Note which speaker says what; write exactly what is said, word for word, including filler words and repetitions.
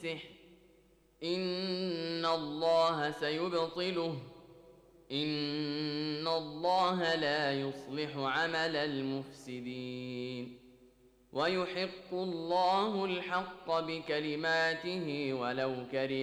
Speaker 1: إن الله سيبطله إن الله لا يصلح عمل المفسدين ويحق الله الحق بكلماته ولو كره